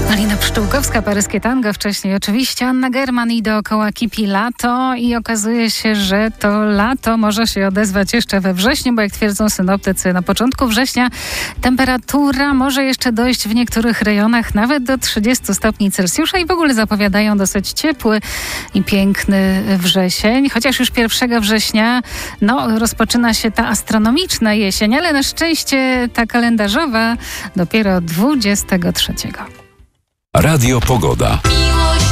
Alina Pszczółkowska, paryskie tango, wcześniej oczywiście Anna German i dookoła kipi lato i okazuje się, że to lato może się odezwać jeszcze we wrześniu, bo jak twierdzą synoptycy, na początku września temperatura może jeszcze dojść w niektórych rejonach nawet do 30 stopni Celsjusza i w ogóle zapowiadają dosyć ciepły i piękny wrzesień, chociaż już 1 września rozpoczyna się ta astronomiczna jesień, ale na szczęście ta kalendarzowa dopiero 23. Radio Pogoda.